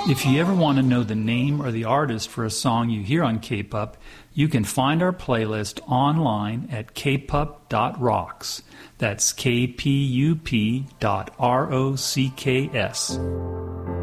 If you ever want to know the name or the artist for a song you hear on K-Pup, you can find our playlist online at kpup.rocks. That's kpup.rocks.